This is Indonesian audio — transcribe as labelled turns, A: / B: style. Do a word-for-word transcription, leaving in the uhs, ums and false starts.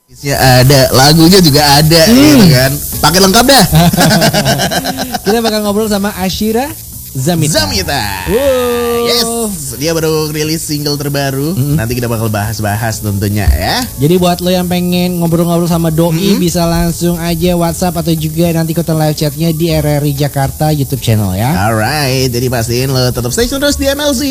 A: Ya ada, lagunya juga ada hmm. gitu kan. Pakai lengkap dah.
B: Kita bakal ngobrol sama Ashira Zamita.
A: Zamita.
B: Wow.
A: Yes, dia baru rilis single terbaru. Mm-hmm. Nanti kita bakal bahas-bahas tentunya ya.
B: Jadi buat lo yang pengen ngobrol-ngobrol sama Doi mm-hmm. bisa langsung aja WhatsApp atau juga nanti ikutan live chatnya di R R I Jakarta YouTube channel ya.
A: Alright, jadi pastiin lo tetap stay tune terus di M L Z.